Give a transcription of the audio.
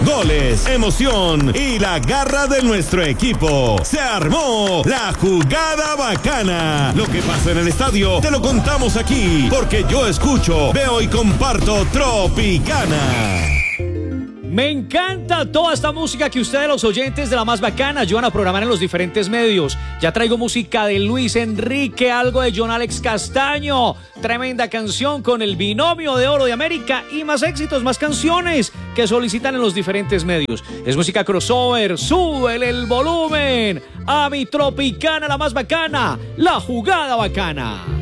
goles, emoción y la garra de nuestro equipo. Se armó la jugada bacana. Lo que pasa en el estadio te lo contamos aquí, porque yo escucho, veo y comparto Tropicana. Me encanta toda esta música que ustedes, los oyentes de La Más Bacana, ayudan a programar en los diferentes medios. Ya traigo música de Luis Enrique, algo de John Alex Castaño, tremenda canción con el Binomio de Oro de América y más éxitos, más canciones que solicitan en los diferentes medios. Es música crossover, súbele el volumen a mi Tropicana, La Más Bacana, la jugada bacana.